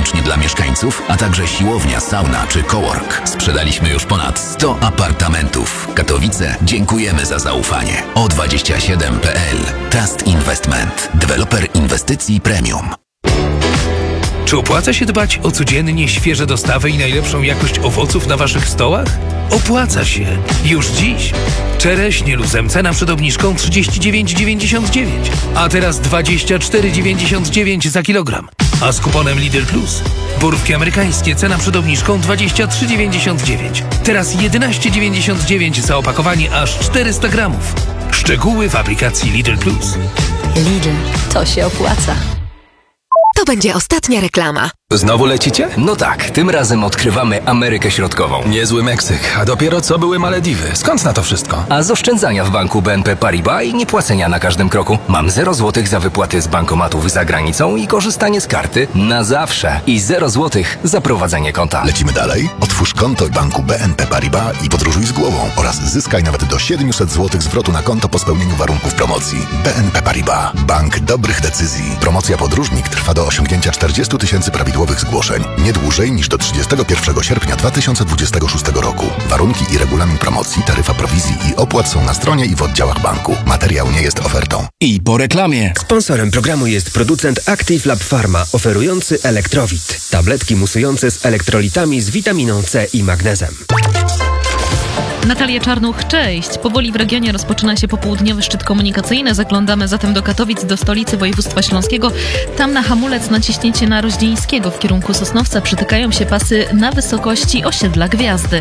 wyłącznie dla mieszkańców, a także siłownia, sauna czy cowork. Sprzedaliśmy już ponad 100 apartamentów. Katowice, dziękujemy za zaufanie. O27.pl. Trust Investment. Deweloper inwestycji premium. Czy opłaca się dbać o codziennie świeże dostawy i najlepszą jakość owoców na waszych stołach? Opłaca się. Już dziś. Czereśnie luzem cena przed obniżką 39,99, a teraz 24,99 za kilogram. A z kuponem Lidl Plus borówki amerykańskie cena przed obniżką 23,99. Teraz 11,99 za opakowanie aż 400 gramów. Szczegóły w aplikacji Lidl Plus. Lidl, to się opłaca. To będzie ostatnia reklama. Znowu lecicie? No tak, tym razem odkrywamy Amerykę Środkową. Niezły Meksyk, a dopiero co były Malediwy. Skąd na to wszystko? A z oszczędzania w banku BNP Paribas i niepłacenia na każdym kroku. Mam 0 zł za wypłaty z bankomatów za granicą i korzystanie z karty na zawsze. I 0 zł za prowadzenie konta. Lecimy dalej? Otwórz konto w banku BNP Paribas i podróżuj z głową oraz zyskaj nawet do 700 zł zwrotu na konto po spełnieniu warunków promocji. BNP Paribas. Bank dobrych decyzji. Promocja podróżnik trwa do osiągnięcia 40 000 prawidłowych zgłoszeń. Nie dłużej niż do 31 sierpnia 2026 roku. Warunki i regulamin promocji, taryfa prowizji i opłat są na stronie i w oddziałach banku. Materiał nie jest ofertą. I po reklamie. Sponsorem programu jest producent Active Lab Pharma, oferujący Elektrowit. Tabletki musujące z elektrolitami z witaminą C i magnezem. Natalia Czarnuch, cześć. Powoli w regionie rozpoczyna się popołudniowy szczyt komunikacyjny. Zaglądamy zatem do Katowic, do stolicy województwa śląskiego. Tam na hamulec naciśnięcie na Roździeńskiego w kierunku Sosnowca przytykają się pasy na wysokości osiedla Gwiazdy.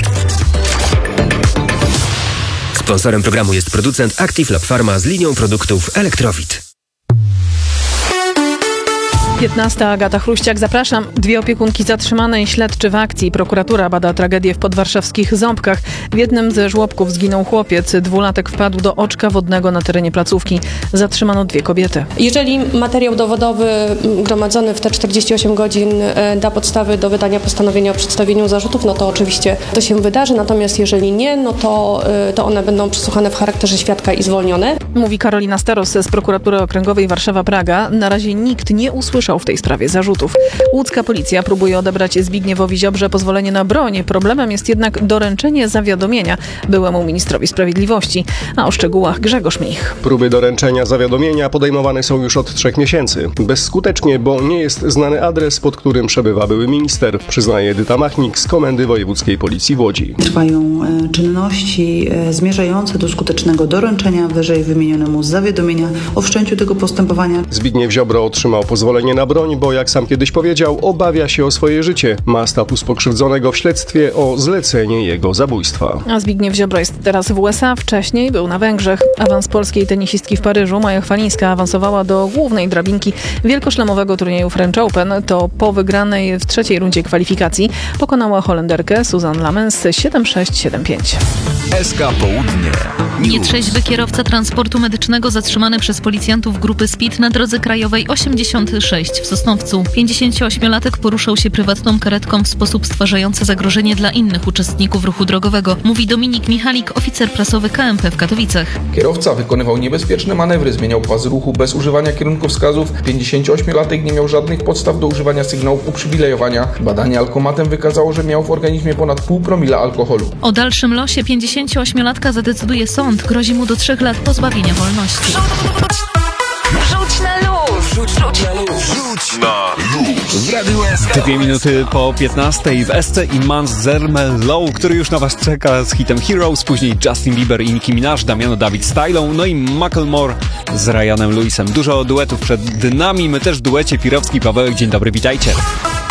Sponsorem programu jest producent Active Lab Pharma z linią produktów Elektrowit. 15. Agata Chruściak, zapraszam. 2 opiekunki zatrzymane i śledczy w akcji. Prokuratura bada tragedię w podwarszawskich Ząbkach. W jednym ze żłobków zginął chłopiec. 2-latek wpadł do oczka wodnego na terenie placówki. Zatrzymano 2 kobiety. Jeżeli materiał dowodowy gromadzony w te 48 godzin da podstawy do wydania postanowienia o przedstawieniu zarzutów, no to oczywiście to się wydarzy. Natomiast jeżeli nie, no to one będą przesłuchane w charakterze świadka i zwolnione. Mówi Karolina Staros z Prokuratury Okręgowej Warszawa-Praga. Na razie nikt nie usłyszał w tej sprawie zarzutów. Łódzka policja próbuje odebrać Zbigniewowi Ziobrze pozwolenie na broń. Problemem jest jednak doręczenie zawiadomienia byłemu ministrowi sprawiedliwości. A o szczegółach Grzegorz Mich. Próby doręczenia zawiadomienia podejmowane są już od 3 miesięcy. Bezskutecznie, bo nie jest znany adres, pod którym przebywa były minister, przyznaje Edyta Machnik z Komendy Wojewódzkiej Policji w Łodzi. Trwają czynności zmierzające do skutecznego doręczenia wyżej wymienionemu zawiadomienia o wszczęciu tego postępowania. Zbigniew Ziobro otrzymał pozwolenie na broń, bo jak sam kiedyś powiedział, obawia się o swoje życie. Ma status pokrzywdzonego w śledztwie o zlecenie jego zabójstwa. A Zbigniew Ziobro jest teraz w USA, wcześniej był na Węgrzech. Awans polskiej tenisistki w Paryżu, Maja Chwalińska, awansowała do głównej drabinki wielkoszlemowego turnieju French Open. To po wygranej w 3. rundzie kwalifikacji pokonała Holenderkę Suzanne Lamens 7-6, 7-5. SK Południe. Nietrzeźwy kierowca transportu medycznego zatrzymany przez policjantów grupy SPID na drodze krajowej 86 w Sosnowcu. 58-latek poruszał się prywatną karetką w sposób stwarzający zagrożenie dla innych uczestników ruchu drogowego, mówi Dominik Michalik, oficer prasowy KMP w Katowicach. Kierowca wykonywał niebezpieczne manewry, zmieniał pas ruchu bez używania kierunkowskazów. 58-latek nie miał żadnych podstaw do używania sygnałów uprzywilejowania. Badanie alkomatem wykazało, że miał w organizmie ponad 0,5 promila alkoholu. O dalszym losie 58-latka zadecyduje sąd. Grozi mu do 3 lat pozbawienia wolności. Rzuć na luz! Rzuć na luz! Rzuć na luz! W Radiu SK. 2 minuty po 15 w SC i Mans Zermelo, który już na was czeka z hitem Heroes, później Justin Bieber i Nicki Minaj, Damiano David Stylą, no i Macklemore z Ryanem Lewisem. Dużo duetów przed nami, my też w duecie Pirowski Pawełek. Dzień dobry, witajcie.